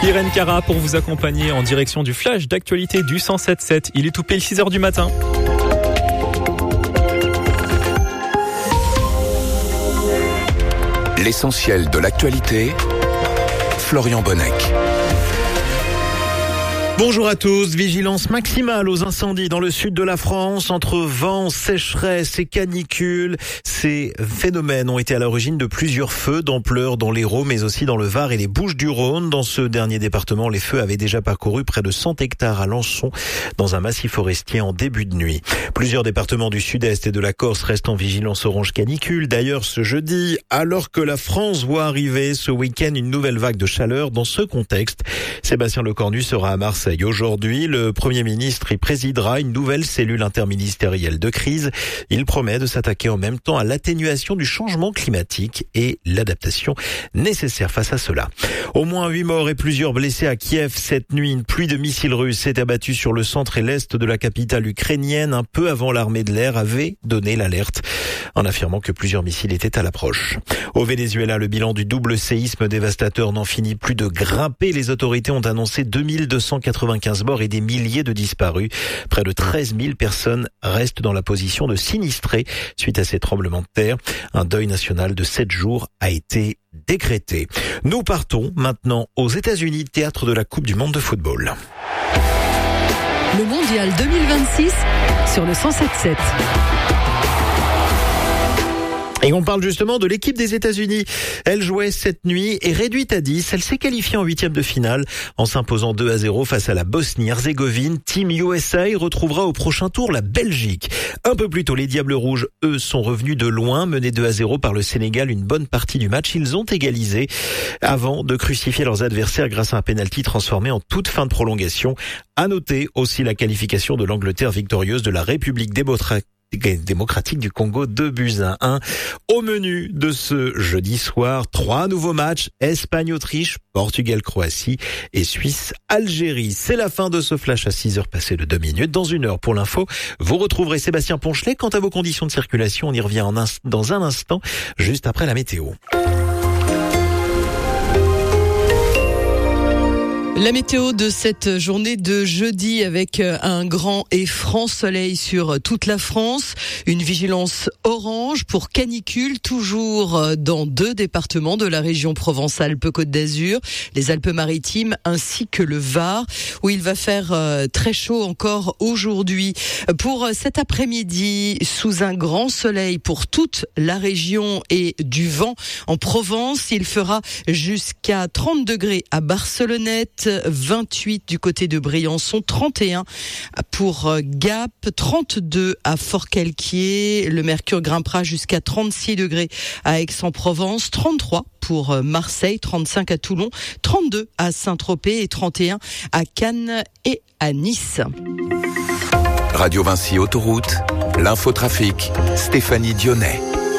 Irène Cara pour vous accompagner en direction du flash d'actualité du 107.7. Il est tout pile 6h du matin. L'essentiel de l'actualité, Florian Bonnec. Bonjour à tous. Vigilance maximale aux incendies dans le sud de la France entre vent, sécheresse et canicule. Ces phénomènes ont été à l'origine de plusieurs feux d'ampleur dans l'Hérault, mais aussi dans le Var et les Bouches-du-Rhône. Dans ce dernier département, les feux avaient déjà parcouru près de 100 hectares à Lançon, dans un massif forestier en début de nuit. Plusieurs départements du sud-est et de la Corse restent en vigilance orange canicule. D'ailleurs, ce jeudi, alors que la France voit arriver ce week-end une nouvelle vague de chaleur, dans ce contexte, Sébastien Lecornu sera à Marseille. Aujourd'hui, le Premier ministre y présidera une nouvelle cellule interministérielle de crise. Il promet de s'attaquer en même temps à l'atténuation du changement climatique et l'adaptation nécessaire face à cela. Au moins 8 morts et plusieurs blessés à Kiev cette nuit. Une pluie de missiles russes s'est abattue sur le centre et l'est de la capitale ukrainienne un peu avant l'armée de l'air avait donné l'alerte en affirmant que plusieurs missiles étaient à l'approche. Au Venezuela, le bilan du double séisme dévastateur n'en finit plus de grimper. Les autorités ont annoncé 2295 morts et des milliers de disparus. Près de 13 000 personnes restent dans la position de sinistrés suite à ces tremblements de terre. Un deuil national de 7 jours a été décrété. Nous partons maintenant aux États-Unis, théâtre de la Coupe du monde de football. Le Mondial 2026 sur le 107.7. Et on parle justement de l'équipe des États-Unis. Elle jouait cette nuit et réduite à 10. Elle s'est qualifiée en 8e de finale en s'imposant 2-0 face à la Bosnie-Herzégovine. Team USA retrouvera au prochain tour la Belgique. Un peu plus tôt, les Diables Rouges, eux, sont revenus de loin, menés 2-0 par le Sénégal une bonne partie du match. Ils ont égalisé avant de crucifier leurs adversaires grâce à un pénalty transformé en toute fin de prolongation. À noter aussi la qualification de l'Angleterre victorieuse de la République démocratique du Congo, 2-1. Au menu de ce jeudi soir, 3 nouveaux matchs: Espagne-Autriche, Portugal-Croatie et Suisse-Algérie. C'est la fin de ce flash à 6h passées de 2 minutes. Dans 1 heure pour l'info, vous retrouverez Sébastien Ponchelet. Quant à vos conditions de circulation, on y revient dans un instant, juste après la météo. La météo de cette journée de jeudi avec un grand et franc soleil sur toute la France. Une vigilance orange pour canicule, toujours dans 2 départements de la région Provence-Alpes-Côte d'Azur, les Alpes-Maritimes ainsi que le Var, où il va faire très chaud encore aujourd'hui. Pour cet après-midi, sous un grand soleil pour toute la région et du vent en Provence, il fera jusqu'à 30 degrés à Barcelonnette, 28 du côté de Briançon, 31 pour Gap, 32 à Forcalquier. Le mercure grimpera jusqu'à 36 degrés à Aix-en-Provence, 33 pour Marseille, 35 à Toulon, 32 à Saint-Tropez et 31 à Cannes et à Nice. Radio Vinci Autoroute, l'infotrafic, Stéphanie Dionnet.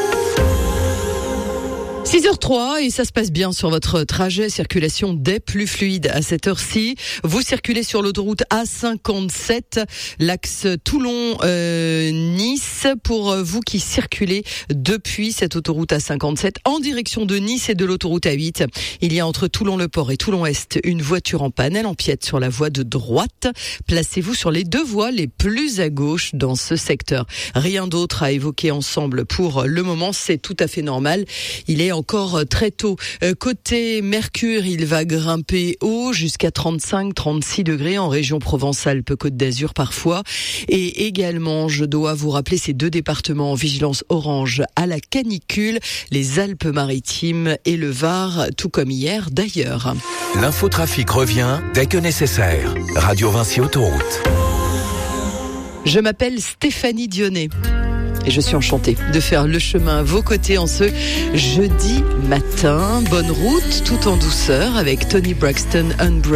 6h03 et ça se passe bien sur votre trajet. Circulation des plus fluides à cette heure-ci. Vous circulez sur l'autoroute A57, l'axe Toulon-Nice. Pour vous qui circulez depuis cette autoroute A57 en direction de Nice et de l'autoroute A8, il y a entre Toulon-le-Port et Toulon-Est une voiture en panne. Elle empiète sur la voie de droite. Placez-vous sur les 2 voies les plus à gauche dans ce secteur. Rien d'autre à évoquer ensemble pour le moment. C'est tout à fait normal. Il est encore très tôt. Côté mercure, il va grimper haut jusqu'à 35-36 degrés en région Provence-Alpes-Côte d'Azur parfois. Et également, je dois vous rappeler ces 2 départements en vigilance orange à la canicule, les Alpes-Maritimes et le Var, tout comme hier d'ailleurs. L'infotrafic revient dès que nécessaire. Radio Vinci Autoroute. Je m'appelle Stéphanie Dionnet. Et je suis enchantée de faire le chemin à vos côtés en ce jeudi matin. Bonne route, tout en douceur, avec Tony Braxton, Unbreakable.